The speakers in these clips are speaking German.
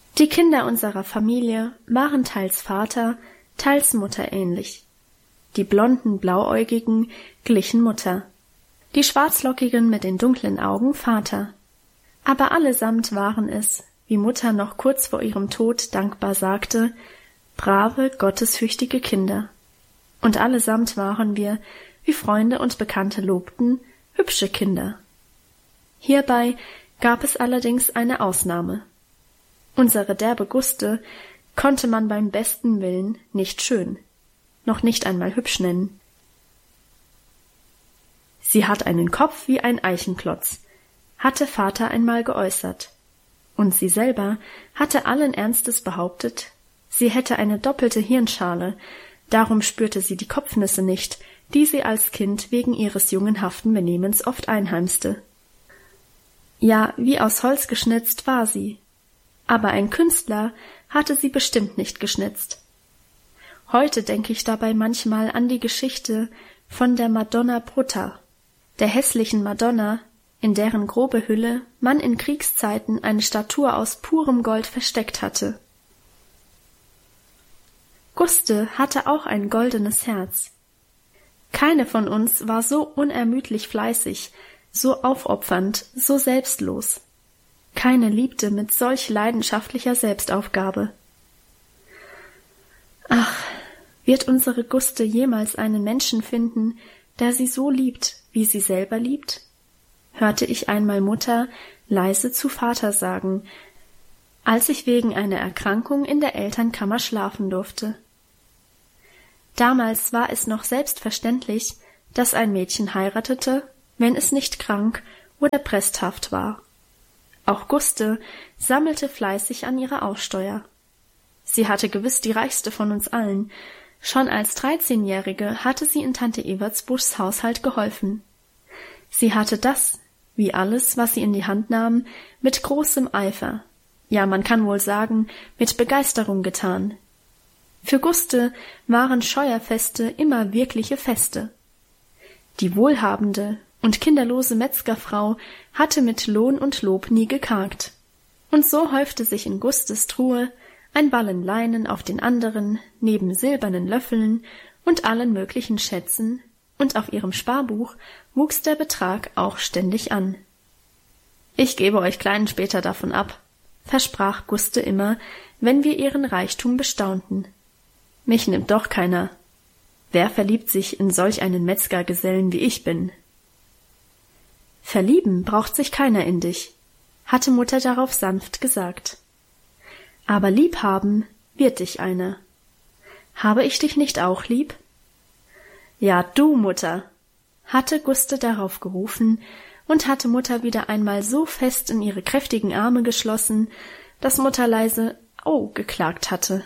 Die Kinder unserer Familie waren teils Vater, teils Mutter ähnlich. Die blonden Blauäugigen glichen Mutter, die Schwarzlockigen mit den dunklen Augen Vater. Aber allesamt waren es, wie Mutter noch kurz vor ihrem Tod dankbar sagte, brave, gottesfürchtige Kinder. Und allesamt waren wir, wie Freunde und Bekannte lobten, hübsche Kinder. Hierbei gab es allerdings eine Ausnahme. Unsere derbe Guste konnte man beim besten Willen nicht schön, noch nicht einmal hübsch nennen. Sie hat einen Kopf wie ein Eichenklotz, hatte Vater einmal geäußert. Und sie selber hatte allen Ernstes behauptet, sie hätte eine doppelte Hirnschale, darum spürte sie die Kopfnüsse nicht, die sie als Kind wegen ihres jungenhaften Benehmens oft einheimste. Ja, wie aus Holz geschnitzt war sie, aber ein Künstler hatte sie bestimmt nicht geschnitzt. Heute denke ich dabei manchmal an die Geschichte von der Madonna Brutta, der hässlichen Madonna, in deren grobe Hülle man in Kriegszeiten eine Statue aus purem Gold versteckt hatte. Guste hatte auch ein goldenes Herz. Keine von uns war so unermüdlich fleißig, so aufopfernd, so selbstlos. Keine liebte mit solch leidenschaftlicher Selbstaufgabe. Ach, wird unsere Guste jemals einen Menschen finden, der sie so liebt, wie sie selber liebt? Hörte ich einmal Mutter leise zu Vater sagen, als ich wegen einer Erkrankung in der Elternkammer schlafen durfte. Damals war es noch selbstverständlich, dass ein Mädchen heiratete, wenn es nicht krank oder bresthaft war. Auch Guste sammelte fleißig an ihrer Aussteuer. Sie hatte gewiss die reichste von uns allen. Schon als 13-Jährige hatte sie in Tante Evertsbuschs Haushalt geholfen. Sie hatte das, wie alles, was sie in die Hand nahm, mit großem Eifer, ja, man kann wohl sagen, mit Begeisterung getan. Für Guste waren Scheuerfeste immer wirkliche Feste. Die wohlhabende und kinderlose Metzgerfrau hatte mit Lohn und Lob nie gekargt. Und so häufte sich in Gustes Truhe ein Ballen Leinen auf den anderen, neben silbernen Löffeln und allen möglichen Schätzen, und auf ihrem Sparbuch wuchs der Betrag auch ständig an. »Ich gebe euch Kleinen später davon ab«, versprach Guste immer, wenn wir ihren Reichtum bestaunten. »Mich nimmt doch keiner. Wer verliebt sich in solch einen Metzgergesellen, wie ich bin?« »Verlieben braucht sich keiner in dich«, hatte Mutter darauf sanft gesagt. »Aber liebhaben wird dich einer. Habe ich dich nicht auch lieb?« »Ja, du, Mutter«, hatte Guste darauf gerufen und hatte Mutter wieder einmal so fest in ihre kräftigen Arme geschlossen, dass Mutter leise »Au« geklagt hatte.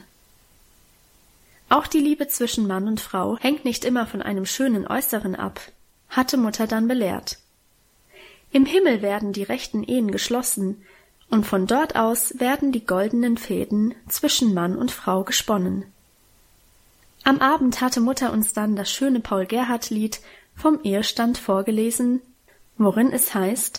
Auch die Liebe zwischen Mann und Frau hängt nicht immer von einem schönen Äußeren ab, hatte Mutter dann belehrt. Im Himmel werden die rechten Ehen geschlossen, und von dort aus werden die goldenen Fäden zwischen Mann und Frau gesponnen. Am Abend hatte Mutter uns dann das schöne Paul-Gerhardt-Lied vom Ehestand vorgelesen, worin es heißt: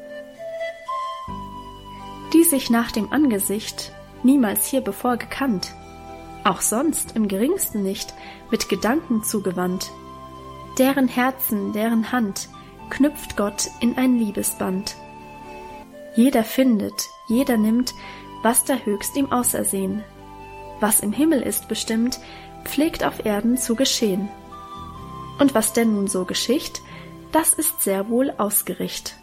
Die sich nach dem Angesicht niemals hier bevor gekannt, auch sonst im geringsten nicht mit Gedanken zugewandt, deren Herzen, deren Hand knüpft Gott in ein Liebesband. Jeder findet, jeder nimmt, was da höchst ihm ausersehen. Was im Himmel ist bestimmt, pflegt auf Erden zu geschehen. Und was denn nun so geschicht, das ist sehr wohl ausgericht.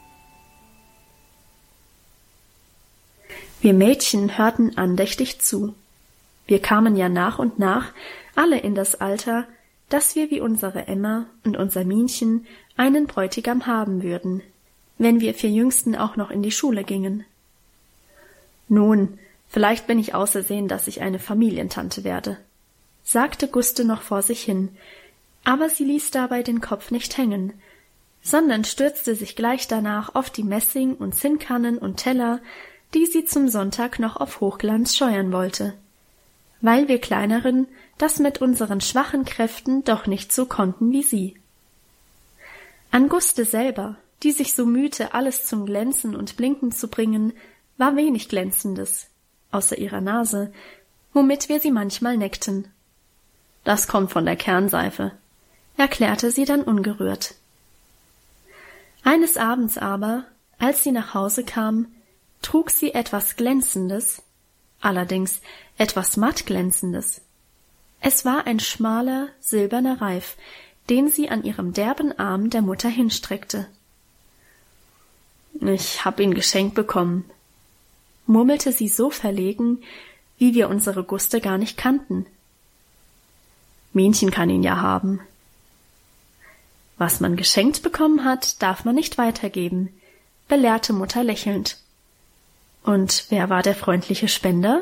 Wir Mädchen hörten andächtig zu. Wir kamen ja nach und nach alle in das Alter, dass wir wie unsere Emma und unser Minchen einen Bräutigam haben würden, wenn wir 4 Jüngsten auch noch in die Schule gingen. Nun, vielleicht bin ich ausersehen, dass ich eine Familientante werde, sagte Guste noch vor sich hin, aber sie ließ dabei den Kopf nicht hängen, sondern stürzte sich gleich danach auf die Messing- und Zinnkannen und Teller, die sie zum Sonntag noch auf Hochglanz scheuern wollte, weil wir Kleineren das mit unseren schwachen Kräften doch nicht so konnten wie sie. An Guste selber, die sich so mühte, alles zum Glänzen und Blinken zu bringen, war wenig Glänzendes. außer ihrer Nase, womit wir sie manchmal neckten. Das kommt von der Kernseife, erklärte sie dann ungerührt. Eines Abends aber, als sie nach Hause kam, trug sie etwas Glänzendes, allerdings etwas mattglänzendes. Es war ein schmaler, silberner Reif, den sie an ihrem derben Arm der Mutter hinstreckte. »Ich hab ihn geschenkt bekommen«, murmelte sie so verlegen, wie wir unsere Guste gar nicht kannten. »Minchen kann ihn ja haben.« »Was man geschenkt bekommen hat, darf man nicht weitergeben«, belehrte Mutter lächelnd. »Und wer war der freundliche Spender?«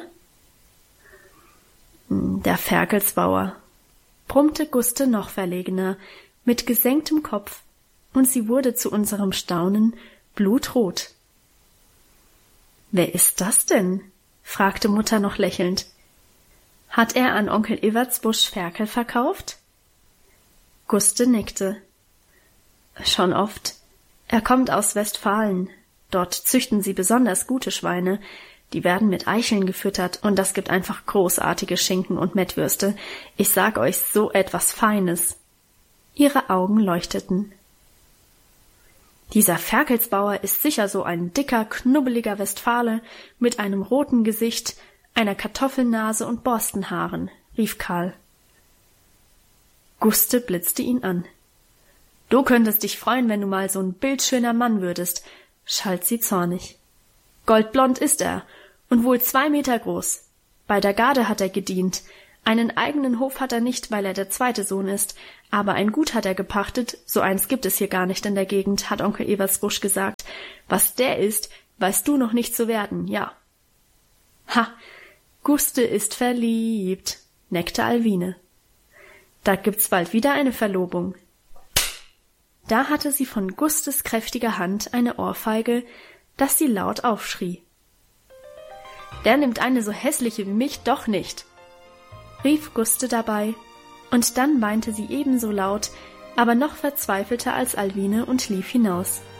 »Der Ferkelsbauer«, brummte Guste noch verlegener, mit gesenktem Kopf, und sie wurde zu unserem Staunen blutrot. »Wer ist das denn?« fragte Mutter noch lächelnd. »Hat er an Onkel Evertsbusch Ferkel verkauft?« Guste nickte. »Schon oft. Er kommt aus Westfalen. Dort züchten sie besonders gute Schweine. Die werden mit Eicheln gefüttert, und das gibt einfach großartige Schinken und Mettwürste. Ich sag euch, so etwas Feines.« Ihre Augen leuchteten. »Dieser Ferkelsbauer ist sicher so ein dicker, knubbeliger Westfale mit einem roten Gesicht, einer Kartoffelnase und Borstenhaaren«, rief Karl. Guste blitzte ihn an. »Du könntest dich freuen, wenn du mal so ein bildschöner Mann würdest«, schalt sie zornig. »Goldblond ist er und wohl 2 Meter groß. Bei der Garde hat er gedient. Einen eigenen Hof hat er nicht, weil er der zweite Sohn ist, aber ein Gut hat er gepachtet, so eins gibt es hier gar nicht in der Gegend, hat Onkel Evertsbusch gesagt. Was der ist, weißt du noch nicht zu werden, ja.« »Ha, Guste ist verliebt«, neckte Alwine. »Da gibt's bald wieder eine Verlobung.« Da hatte sie von Gustes kräftiger Hand eine Ohrfeige, dass sie laut aufschrie. »Der nimmt eine so hässliche wie mich doch nicht«, rief Guste dabei, und dann weinte sie ebenso laut, aber noch verzweifelter als Alwine und lief hinaus.